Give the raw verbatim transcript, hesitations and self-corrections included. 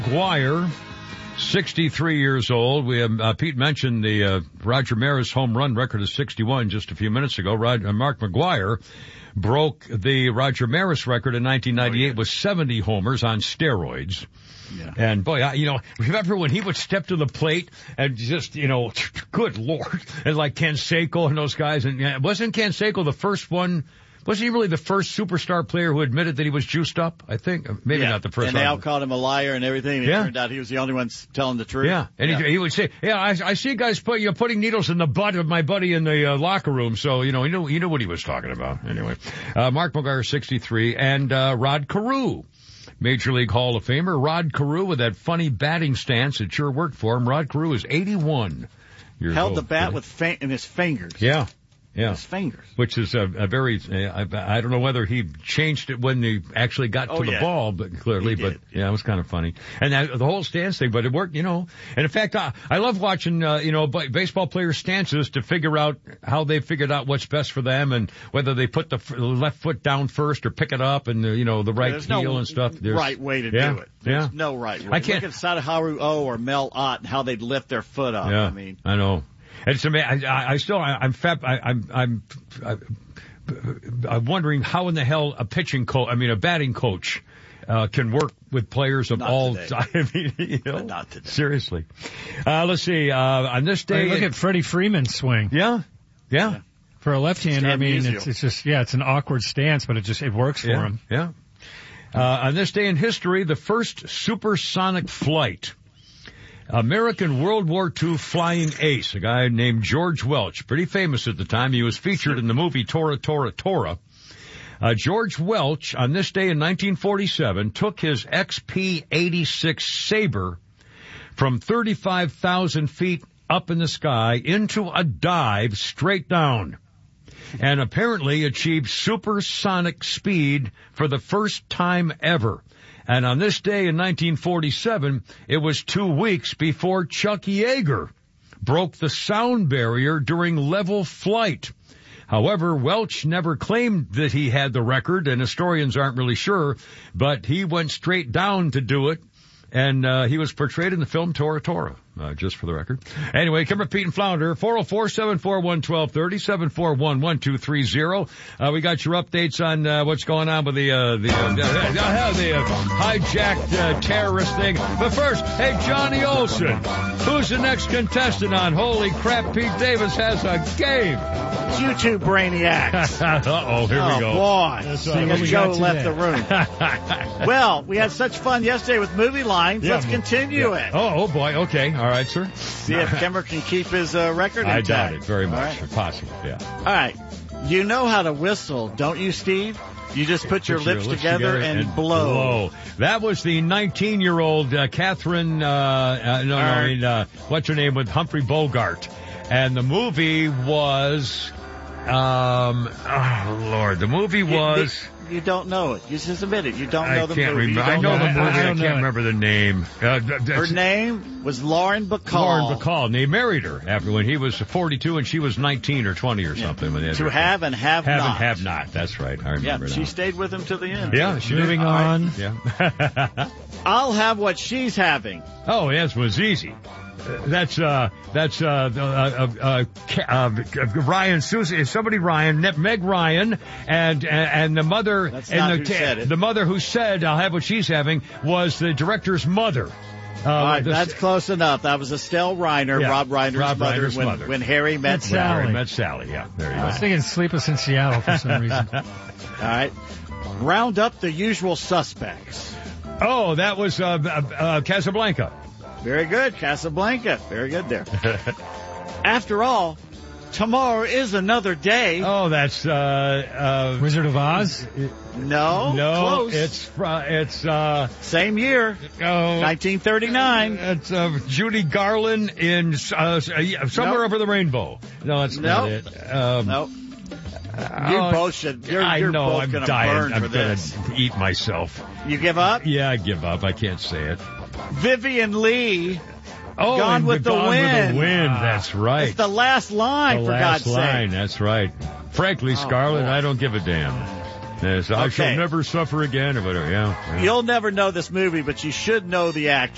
McGuire, sixty-three years old. We have, uh, Pete mentioned the uh, Roger Maris home run record of sixty-one just a few minutes ago. Rod, uh, Mark McGuire broke the Roger Maris record in nineteen ninety-eight oh, yeah. with seventy homers on steroids. Yeah. And boy, I, you know, remember when he would step to the plate and just, you know, good Lord, and like Canseco and those guys. And yeah, wasn't Canseco the first one? Wasn't he really the first superstar player who admitted that he was juiced up? I think maybe yeah. not the first. And they one. all called him a liar and everything. And yeah. It turned out he was the only one telling the truth. Yeah, and yeah. He, he would say, "Yeah, I, I see guys put you know, putting needles in the butt of my buddy in the uh, locker room." So you know, he knew he knew what he was talking about. Anyway, uh, Mark McGuire, sixty-three, and uh, Rod Carew, Major League Hall of Famer. Rod Carew with that funny batting stance that sure worked for him. Rod Carew is eighty-one years Held old. the bat with fa- in his fingers. Yeah. Yeah. His fingers. Which is a, a very, uh, I, I don't know whether he changed it when he actually got oh, to the yeah. ball, but clearly, but yeah, it was kind of funny. And that, the whole stance thing, but it worked, you know. And in fact, I, I love watching, uh, you know, b- baseball players' stances to figure out how they figured out what's best for them and whether they put the f- left foot down first or pick it up and, uh, you know, the right There's heel no and stuff. There's right way to yeah, do it. There's yeah. no right way. I can't. Look at Sadaharu O or Mel Ott and how they'd lift their foot up. Yeah, I mean, I know. It's amazing. I, I still, I, I'm fat. I, I'm, I'm, I'm wondering how in the hell a pitching coach, I mean, a batting coach, uh, can work with players of not all. Today. I mean, you know, but not today. Seriously. Uh, let's see. Uh, on this day, I mean, look at Freddie Freeman's swing. Yeah, yeah. yeah. For a left-hander, I mean, Stand it's, it's just yeah, it's an awkward stance, but it just it works for yeah, him. Yeah. Uh, on this day in history, the first supersonic flight. American World War Two flying ace, a guy named George Welch, pretty famous at the time. He was featured in the movie Tora, Tora, Tora. Uh, George Welch, on this day in nineteen forty-seven, took his X P eighty-six Sabre from thirty-five thousand feet up in the sky into a dive straight down, and apparently achieved supersonic speed for the first time ever. And on this day in nineteen forty-seven, it was two weeks before Chuck Yeager broke the sound barrier during level flight. However, Welch never claimed that he had the record, and historians aren't really sure, but he went straight down to do it, and uh, he was portrayed in the film Tora Tora, uh, just for the record. Anyway, Kimber, Pete, and Flounder, four oh four, seven four one, one two three oh, seven four one, one two three oh. Uh, we got your updates on uh, what's going on with the uh, the, uh, the, uh, the uh, hijacked uh, terrorist thing. But first, hey, Johnny Olson, who's the next contestant on Holy Crap, Pete Davis has a game. It's you two brainiacs. Uh-oh, here oh, we go. boy. That's I guess Joe left the room. Well, we had such fun yesterday with movie lines. Yeah, Let's continue yeah. it. Oh, oh, boy. Okay. All right, sir. See if Kimber can keep his uh, record I intact. doubt it very much. All right. Possible, yeah. All right. You know how to whistle, don't you, Steve? You just put your, Put your lips, lips together, together and, and blow. blow. That was the nineteen-year-old uh, Catherine, uh, uh, no, no, I mean, uh, what's her name, with Humphrey Bogart. And the movie was, um, oh, Lord, the movie was... You, you don't know it. You just admit it. You don't know I the can't movie. You remember. I know don't the movie. I, I don't can't know remember the name. Uh, th- Her name was Lauren Bacall. Lauren Bacall. And they married her after when he was forty-two and she was nineteen or twenty or something. When they had To her- have and have, have not. and have not. That's right. I Yeah, remember she now. stayed with him to the end. Yeah, she Moving did. on. Yeah. I'll have what she's having. Oh, yes, was easy. Uh, That's uh, that's uh, uh, uh, uh, uh, Ryan Susie, somebody Ryan, Meg Ryan, and and the mother, That's and not the who said it. the mother who said I'll have what she's having was the director's mother. Uh, All right, the- that's close enough. That was Estelle Reiner, Yeah, Rob Reiner's Rob mother, Reiner's when, mother. when Harry met That's Sally. Sally. Harry met Sally. Yeah, there you I was go. thinking Sleepless in Seattle for some reason. All right. Round up the usual suspects. Oh, that was uh, uh, Casablanca. Very good, Casablanca. Very good there. After all, tomorrow is another day. Oh, that's uh, uh, Wizard of Oz? No, no, close. it's uh, it's uh, Same year, oh, nineteen thirty-nine. It's uh, Judy Garland in uh, somewhere Nope. over the rainbow. No, that's not Nope. it. Um, Nope. You oh, both should. You're, I you're know. both I'm gonna dying. burn I'm for gonna this. eat myself. You give up? Yeah, I give up. I can't say it. Vivian Lee. Oh, Gone and with the Gone Wind. with the Wind. Ah. That's right. It's the last line, The for last God's line. sake. That's right. Frankly, Scarlett, boy. I don't give a damn. Yes, I shall Okay. never suffer again, or whatever. Yeah. yeah. You'll never know this movie, but you should know the actress.